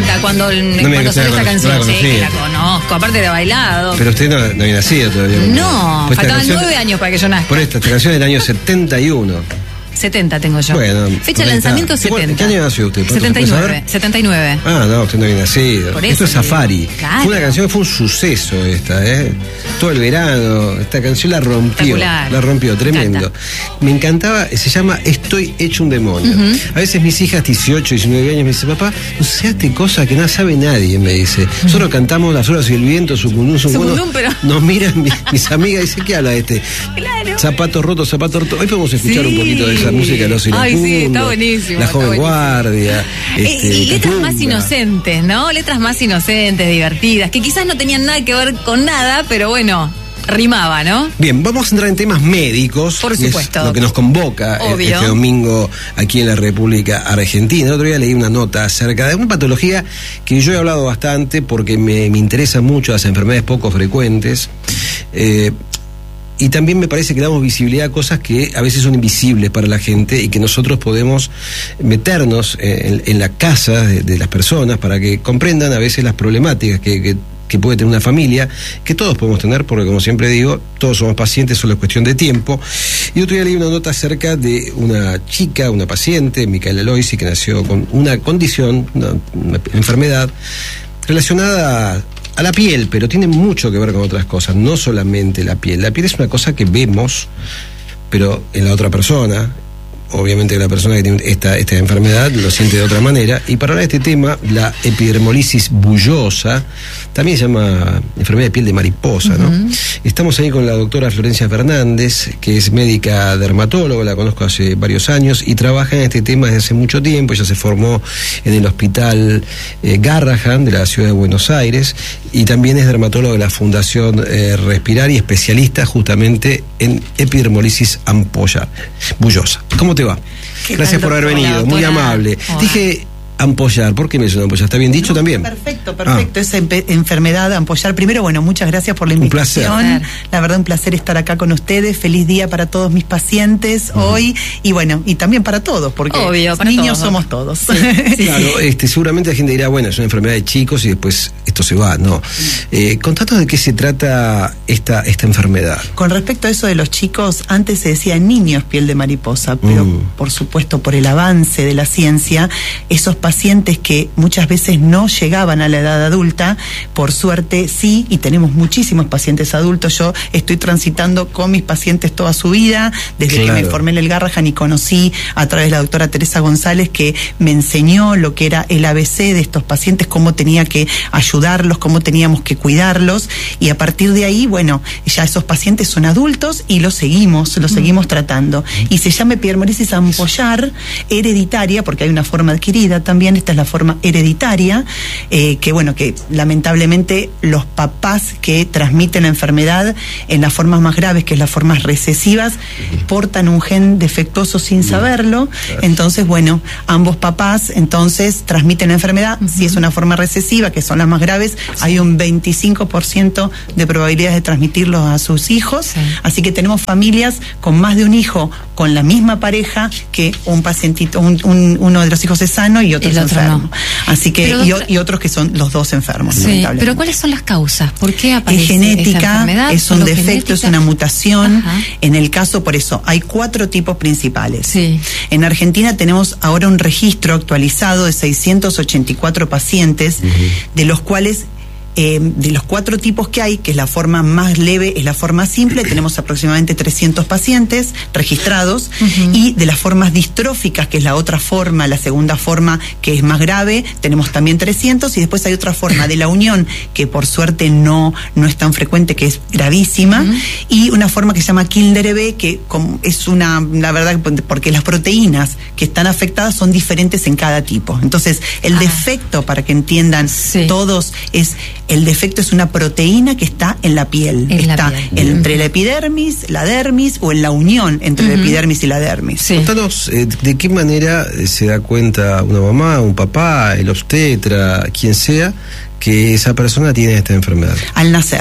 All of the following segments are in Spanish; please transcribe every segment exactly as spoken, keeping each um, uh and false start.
encanta cuando, no cuando salió esta canción. No la sí, la conozco, aparte de bailado. Pero usted no, no había nacido todavía. No, pues faltaban canción, nueve años para que yo nazca. Por esta, esta canción es del año setenta y uno. setenta tengo yo. Bueno, fecha de lanzamiento setenta. ¿Qué año nació usted? setenta y nueve. setenta y nueve. Ah, no, usted no había nacido. Por Esto eso es Safari. Claro. Fue una canción, fue un suceso esta, ¿eh? Todo el verano, esta canción la rompió. La rompió, tremendo. Encanta. Me encantaba, se llama Estoy hecho un demonio. Uh-huh. A veces mis hijas, dieciocho, diecinueve años, me dicen, papá, no seaste cosa que no sabe nadie, me dice. Uh-huh. Nosotros cantamos Las horas y el viento, Sucundún, Sucundún. Bueno, pero... Nos miran mis, mis amigas y dicen, ¿qué habla este? Claro. Zapatos rotos, zapatos rotos. Hoy podemos escuchar sí. un poquito de esa música de los Ay, sí, está buenísimo. La joven buenísimo. guardia. Este, y letras Catumba. más inocentes, ¿no? Letras más inocentes, divertidas, que quizás no tenían nada que ver con nada, pero bueno, rimaba, ¿no? Bien, vamos a entrar en temas médicos. Por supuesto. Es lo que nos convoca Obvio. este domingo aquí en la República Argentina. El otro día leí una nota acerca de una patología que yo he hablado bastante porque me, me interesa mucho, las enfermedades poco frecuentes. Eh, Y también me parece que damos visibilidad a cosas que a veces son invisibles para la gente y que nosotros podemos meternos en, en la casa de, de las personas para que comprendan a veces las problemáticas que, que, que puede tener una familia, que todos podemos tener, porque como siempre digo, todos somos pacientes, solo es cuestión de tiempo. Y otro día leí una nota acerca de una chica, una paciente, Micaela Loisi, que nació con una condición, una, una enfermedad relacionada a a la piel, pero tiene mucho que ver con otras cosas, no solamente la piel. La piel es una cosa que vemos, pero en la otra persona, obviamente la persona que tiene esta, esta enfermedad lo siente de otra manera. Y para hablar de este tema, la epidermolisis bullosa, también se llama enfermedad de piel de mariposa, ¿no? Uh-huh. Estamos ahí con la doctora Florencia Fernández, que es médica dermatóloga, la conozco hace varios años y trabaja en este tema desde hace mucho tiempo. Ella se formó en el hospital eh, Garrahan de la ciudad de Buenos Aires y también es dermatóloga de la Fundación eh, Respirar y especialista justamente en epidermolisis ampollar, bullosa. ¿Cómo te va? Gracias por haber venido, hola, muy amable. Hola. Dije ampollar, ¿por qué me suena ampollar? ¿Está bien dicho no, también? Perfecto, perfecto. Ah. Esa empe- enfermedad, ampollar. Primero, bueno, muchas gracias por la invitación. Un placer. La verdad, un placer estar acá con ustedes. Feliz día para todos mis pacientes uh-huh. hoy. Y bueno, y también para todos, porque Obvio, para niños todos. somos todos. Sí, sí, claro, sí. Este, seguramente la gente dirá, bueno, es una enfermedad de chicos y después esto se va. No. Eh, contanos de qué se trata esta, esta enfermedad. Con respecto a eso de los chicos, antes se decía niños piel de mariposa, pero mm. por supuesto por el avance de la ciencia, esos pacientes que muchas veces no llegaban a la edad adulta, por suerte sí, y tenemos muchísimos pacientes adultos. Yo estoy transitando con mis pacientes toda su vida, desde claro. que me formé en el Garrahan y conocí a través de la doctora Teresa González, que me enseñó lo que era el A B C de estos pacientes, cómo tenía que ayudarlos, cómo teníamos que cuidarlos, y a partir de ahí, bueno, ya esos pacientes son adultos y los seguimos, los mm. seguimos tratando. Y se llama epidermolisis ampollar hereditaria, porque hay una forma adquirida también, esta es la forma hereditaria, eh, que bueno, que lamentablemente los papás que transmiten la enfermedad en las formas más graves, que es las formas recesivas, portan un gen defectuoso sin saberlo. Entonces, bueno, ambos papás entonces transmiten la enfermedad. Uh-huh. Si es una forma recesiva, que son las más graves, hay un veinticinco por ciento de probabilidades de transmitirlos a sus hijos. Sí. Así que tenemos familias con más de un hijo con la misma pareja, que un pacientito, un, un, uno de los hijos es sano y otro es enfermo. No. Así que, y, doctora, y otros que son los dos enfermos. Sí, pero ¿cuáles son las causas? ¿Por qué aparece es genética, esta enfermedad? Es un defecto, genética? Es una mutación. Ajá. En el caso, por eso, hay cuatro tipos principales. Sí. En Argentina tenemos ahora un registro actualizado de seiscientos ochenta y cuatro pacientes, uh-huh. de los cuales Eh, de los cuatro tipos que hay, que es la forma más leve, es la forma simple, tenemos aproximadamente trescientos pacientes registrados, uh-huh. y de las formas distróficas, que es la otra forma, la segunda forma que es más grave, tenemos también trescientos, y después hay otra forma de la unión, que por suerte no, no es tan frecuente, que es gravísima, uh-huh. y una forma que se llama Kinder-B, que es una, la verdad, porque las proteínas que están afectadas son diferentes en cada tipo. Entonces, el ah. defecto, para que entiendan sí. todos, es el defecto es una proteína que está en la piel. En está la piel. Entre uh-huh. la epidermis, la dermis, o en la unión entre uh-huh. la epidermis y la dermis. Sí. Contanos, eh, ¿de qué manera se da cuenta una mamá, un papá, el obstetra, quien sea, que esa persona tiene esta enfermedad? Al nacer.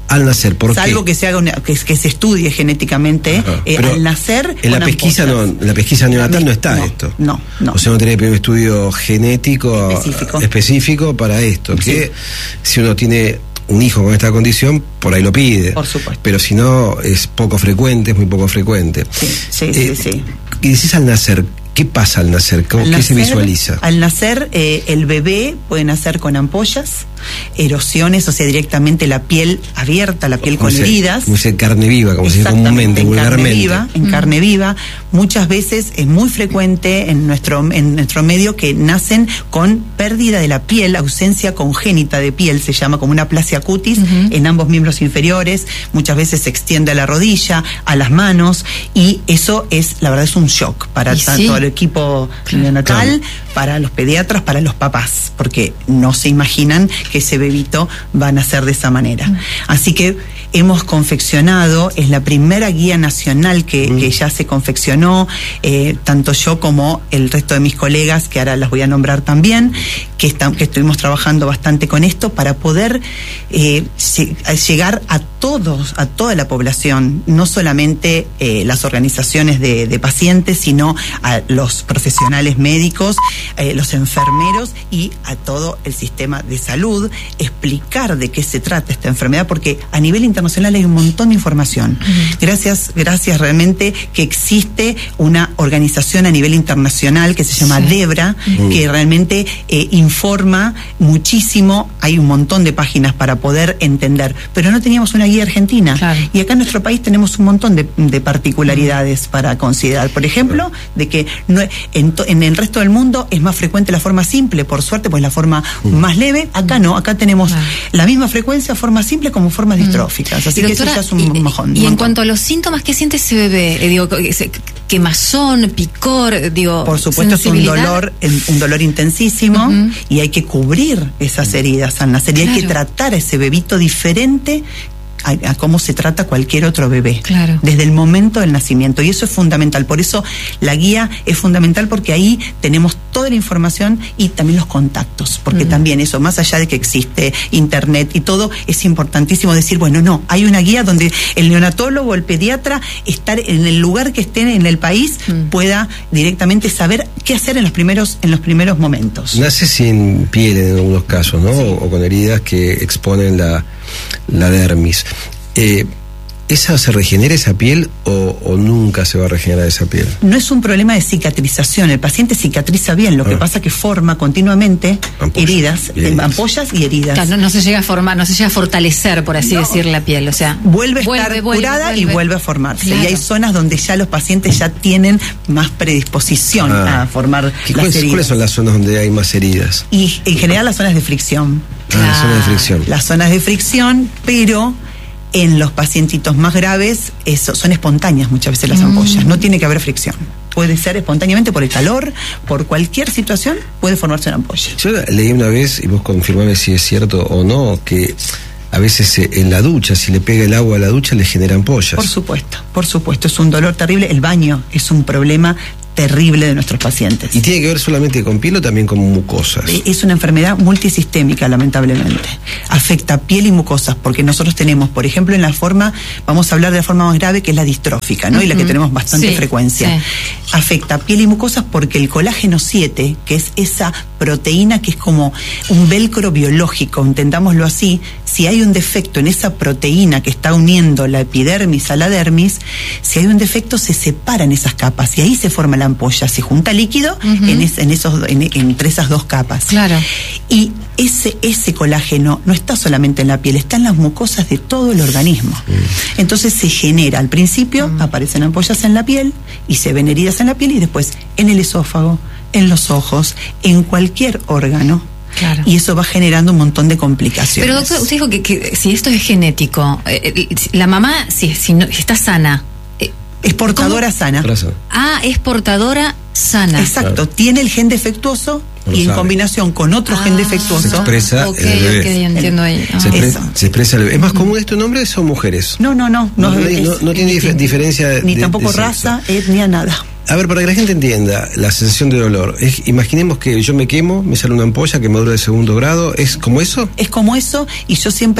al nacer, ¿por qué? Salvo que se haga una, que, que se estudie genéticamente, eh, al nacer. En la pesquisa no, en la pesquisa neonatal no está no, esto. No, no. O sea, no tiene un estudio genético específico, específico para esto. Sí. Que si uno tiene un hijo con esta condición, por ahí lo pide. Por supuesto. Pero si no, es poco frecuente, es muy poco frecuente. Sí, sí, eh, sí, sí. Y decís al nacer, ¿qué pasa al nacer? ¿Cómo, al ¿Qué nacer, se visualiza? Al nacer, eh, el bebé puede nacer con ampollas, erosiones, o sea, directamente la piel abierta, la piel como con se, heridas. Como se carne viva, como se dice comúnmente, en vulgarmente. Carne viva, en mm. carne viva. Muchas veces es muy frecuente en nuestro, en nuestro medio que nacen con pérdida de la piel, ausencia congénita de piel, se llama como una aplasia cutis, uh-huh. en ambos miembros inferiores. Muchas veces se extiende a la rodilla, a las manos, y eso es, la verdad, es un shock para tanto sí. el equipo neonatal, claro. para los pediatras, para los papás, porque no se imaginan que ese bebito va a nacer de esa manera. Mm. Así que hemos confeccionado, es la primera guía nacional que, mm. que ya se confeccionó, eh, tanto yo como el resto de mis colegas, que ahora las voy a nombrar también, que, está, que estuvimos trabajando bastante con esto para poder eh, llegar a todos, a toda la población, no solamente eh, las organizaciones de, de pacientes, sino a los profesionales médicos, eh, los enfermeros y a todo el sistema de salud, explicar de qué se trata esta enfermedad, porque a nivel internacional hay un montón de información. Uh-huh. Gracias, gracias realmente que existe una organización a nivel internacional que se llama sí. DEBRA, uh-huh. que realmente eh, informa muchísimo, hay un montón de páginas para poder entender, pero no teníamos una guía argentina. Claro. Y acá en nuestro país tenemos un montón de, de particularidades uh-huh. para considerar. Por ejemplo, de que no, en, to, en el resto del mundo es más frecuente la forma simple, por suerte, pues la forma uh-huh. más leve. Acá no, acá tenemos uh-huh. la misma frecuencia, forma simple como formas uh-huh. distróficas. Así y que doctora, eso ya es un y, mojón. Y un en cuanto a los síntomas, ¿qué siente ese bebé? Eh, digo, quemazón, picor, digo. Por supuesto es un dolor, un dolor intensísimo uh-huh. y hay que cubrir esas heridas al nacer y claro. hay que tratar a ese bebito diferente A, a cómo se trata cualquier otro bebé, claro. desde el momento del nacimiento, y eso es fundamental. Por eso la guía es fundamental, porque ahí tenemos toda la información y también los contactos, porque mm. también eso, más allá de que existe internet y todo, es importantísimo decir, bueno, no, hay una guía donde el neonatólogo, el pediatra, estar en el lugar que esté en el país, mm. pueda directamente saber qué hacer en los primeros, en los primeros momentos. Nace sin piel en algunos casos, ¿no? Sí. O, o con heridas que exponen la, la dermis. Eh, ¿Esa se regenera esa piel o, o nunca se va a regenerar esa piel? No es un problema de cicatrización, el paciente cicatriza bien, lo ah. que pasa es que forma continuamente ampollas, heridas, heridas, ampollas y heridas. Claro, no, no se llega a formar, no se llega a fortalecer, por así no. decir, la piel, o sea, vuelve a estar vuelve, curada vuelve. y vuelve a formarse. Claro. Y hay zonas donde ya los pacientes ya tienen más predisposición ah. a formar las ¿Cuáles, heridas. ¿Cuáles son las zonas donde hay más heridas? Y en general las zonas de fricción. Ah, ah. las zonas de fricción. Las zonas de fricción, pero en los pacientitos más graves eso, son espontáneas muchas veces las ampollas, mm. no tiene que haber fricción. Puede ser espontáneamente por el calor, por cualquier situación, puede formarse una ampolla. Yo leí una vez, y vos confirmame si es cierto o no, que a veces en la ducha, si le pega el agua a la ducha, le genera ampollas. Por supuesto, por supuesto, es un dolor terrible. El baño es un problema terrible de nuestros pacientes. ¿Y tiene que ver solamente con piel o también con mucosas? Es una enfermedad multisistémica, lamentablemente. Afecta piel y mucosas, porque nosotros tenemos, por ejemplo, en la forma, vamos a hablar de la forma más grave, que es la distrófica, ¿no? Uh-huh. Y la que tenemos bastante sí, frecuencia. Sí. Afecta piel y mucosas porque el colágeno siete, que es esa proteína que es como un velcro biológico, entendámoslo así, si hay un defecto en esa proteína que está uniendo la epidermis a la dermis, si hay un defecto se separan esas capas y ahí se forma la ampolla, se junta líquido uh-huh. en, es, en esos en, entre esas dos capas. Claro. Y ese ese colágeno no está solamente en la piel, está en las mucosas de todo el organismo. Uh-huh. Entonces se genera, al principio uh-huh. aparecen ampollas en la piel y se ven heridas en la piel y después en el esófago, en los ojos, en cualquier órgano. Claro. Y eso va generando un montón de complicaciones. Pero doctor, usted dijo que, que si esto es genético, eh, la mamá, si, si, no, si está sana, eh, es portadora ¿cómo? sana. Ah, es portadora sana. Exacto, claro. Tiene el gen defectuoso y en sabe. combinación con otro ah, gen defectuoso se expresa okay, el bebé. Okay, entiendo ahí. Ah. Se, expre- se expresa el bebé. ¿Es más común esto en hombres o mujeres? No, no, no. No, no, no, es, no, no tiene dif- diferencia de, ni tampoco de raza, etnia, nada. A ver, para que la gente entienda la sensación de dolor, es, imaginemos que yo me quemo, me sale una ampolla, quemadura de segundo grado, ¿es como eso? Es como eso, y yo siempre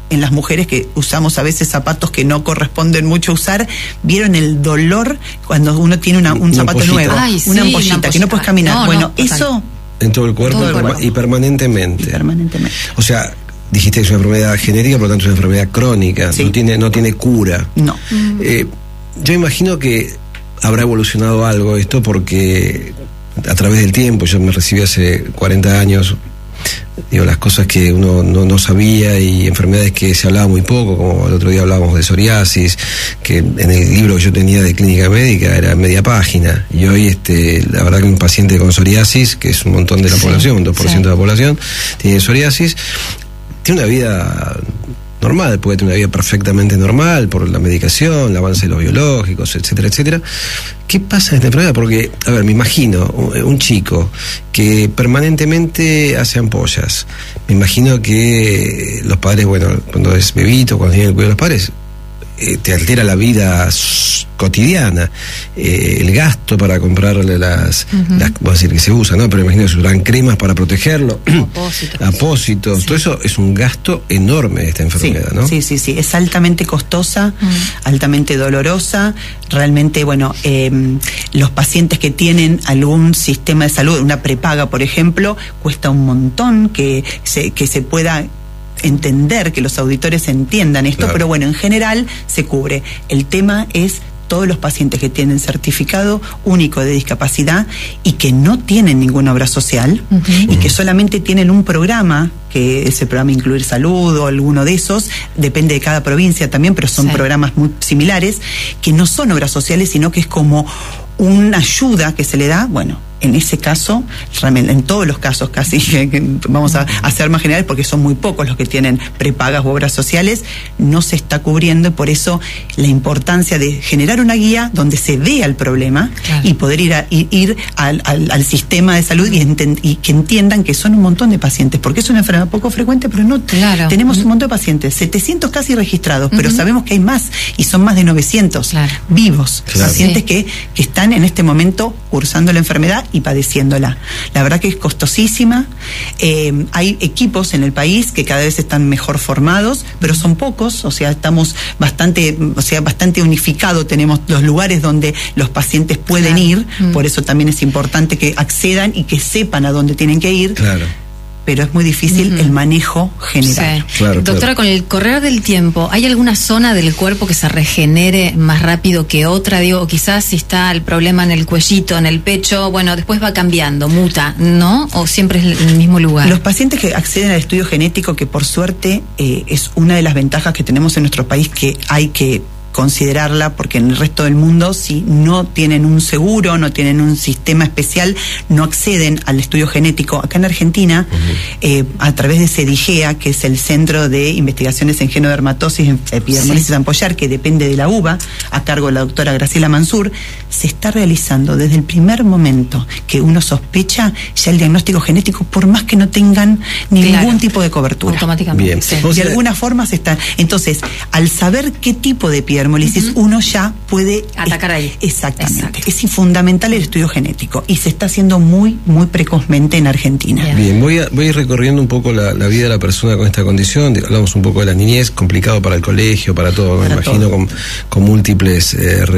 en las mujeres que usamos a veces zapatos que no corresponden mucho usar, vieron el dolor cuando uno tiene una, un una zapato ampollita. nuevo, Ay, sí, una, una ampollita, ampollita que no puedes caminar. no, Bueno, no, total. eso En todo el cuerpo, todo el perma- cuerpo. y permanentemente. y permanentemente. O sea, dijiste que es una enfermedad genética, por lo tanto es una enfermedad crónica, Sí. no tiene, no tiene cura. No. Eh, yo imagino que habrá evolucionado algo esto porque a través del tiempo, yo me recibí hace cuarenta años, digo, las cosas que uno no, no sabía y enfermedades que se hablaba muy poco, como el otro día hablábamos de psoriasis, que en el libro que yo tenía de clínica médica era media página, y hoy este, la verdad que un paciente con psoriasis, que es un montón de la Sí, población, un dos por ciento sí. de la población, tiene psoriasis, tiene una vida normal, puede tener una vida perfectamente normal por la medicación, el avance de los biológicos, etcétera, etcétera. ¿Qué pasa en esta enfermedad? Porque, a ver, me imagino un, un chico que permanentemente hace ampollas. Me imagino que los padres, bueno, cuando es bebito, cuando tiene el cuidado de los padres, eh, te altera la vida s- cotidiana, eh, el gasto para comprarle las, Ujú. las, voy a decir que se usa, ¿no? Pero imagino que se usan cremas para protegerlo, Apósitos. apósitos, Sí. todo eso es un gasto enorme de esta enfermedad, sí, ¿no? Sí, sí, sí. Es altamente costosa, Mm. altamente dolorosa. Realmente, bueno, eh, los pacientes que tienen algún sistema de salud, una prepaga, por ejemplo, cuesta un montón que se, que se pueda entender, que los auditores entiendan esto, Claro. pero bueno, en general se cubre. El tema es todos los pacientes que tienen certificado único de discapacidad y que no tienen ninguna obra social Ujú. y que solamente tienen un programa, que ese programa Incluir Salud o alguno de esos, depende de cada provincia también, pero son Sí. programas muy similares, que no son obras sociales, sino que es como una ayuda que se le da, bueno, en ese caso, realmente, en todos los casos casi, que vamos a hacer más generales porque son muy pocos los que tienen prepagas u obras sociales, no se está cubriendo, y por eso la importancia de generar una guía donde se vea el problema Claro. y poder ir, a, ir, ir al, al, al sistema de salud y, enten- y que entiendan que son un montón de pacientes, porque es una enfermedad poco frecuente, pero no Claro. tenemos un montón de pacientes, setecientos casi registrados, pero Ujú. sabemos que hay más y son más de novecientos Claro. vivos, Claro. pacientes Sí. que, que están en este momento cursando la enfermedad y padeciéndola. La verdad que es costosísima. Eh, hay equipos en el país que cada vez están mejor formados, pero son pocos, o sea, estamos bastante, o sea, bastante unificado, tenemos los lugares donde los pacientes pueden Claro. ir, Mm. por eso también es importante que accedan y que sepan a dónde tienen que ir, Claro. pero es muy difícil Ujú. el manejo general. Sí. Claro, Doctora, claro. con el correr del tiempo, ¿hay alguna zona del cuerpo que se regenere más rápido que otra? Digo, quizás si está el problema en el cuellito, en el pecho, bueno, después va cambiando, muta, ¿no? ¿O siempre es el mismo lugar? Los pacientes que acceden al estudio genético, que por suerte eh, es una de las ventajas que tenemos en nuestro país, que hay que considerarla, porque en el resto del mundo, si no tienen un seguro, no tienen un sistema especial, no acceden al estudio genético. Acá en Argentina, eh, a través de CEDIGEA, que es el Centro de Investigaciones en Genodermatosis, Epidermolisis Sí. ampollar, que depende de la U B A, a cargo de la doctora Graciela Mansur, se está realizando desde el primer momento que uno sospecha ya el diagnóstico genético, por más que no tengan ningún Claro. tipo de cobertura. Automáticamente. Bien. Sí. O De sea, alguna forma se está. Entonces, al saber qué tipo de epidermolisis, uno ya puede Atacar ahí. Exactamente. Exacto. Es fundamental el estudio genético y se está haciendo muy, muy precozmente en Argentina. Bien. Bien, voy a, voy a ir recorriendo un poco la, la vida de la persona con esta condición. Hablamos un poco de la niñez, complicado para el colegio, para todo, me Para imagino, todo. con, con múltiples eh,